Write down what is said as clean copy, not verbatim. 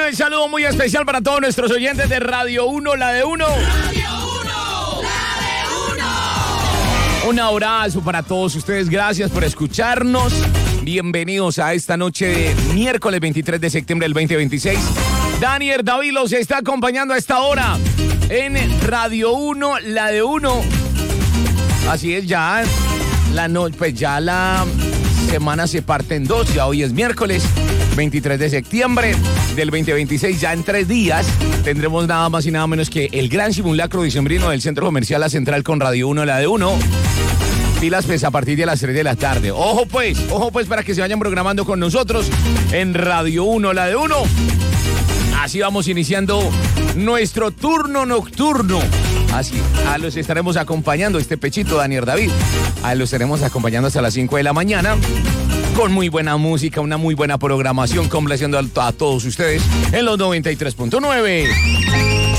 el saludo muy especial para todos nuestros oyentes de Radio 1, la de 1. Radio 1, la de 1. Un abrazo para todos ustedes, gracias por escucharnos. Bienvenidos a esta noche de miércoles 23 de septiembre del 2026. Daniel David los está acompañando a esta hora en Radio 1, la de 1. Así es, ya la semana se parte en dos. Ya hoy es miércoles 23 de septiembre del 2026. Ya en 3 días tendremos nada más y nada menos que el gran simulacro dicembrino del Centro Comercial La Central con Radio 1, la de 1. Pilas pues a partir de las 3 de la tarde. Ojo pues para que se vayan programando con nosotros en Radio 1, la de 1. Así vamos iniciando nuestro turno nocturno. Así, a los estaremos acompañando, este pechito Daniel David. A los estaremos acompañando hasta las 5 de la mañana. Con muy buena música, una muy buena programación, complaciendo a todos ustedes en los 93.9.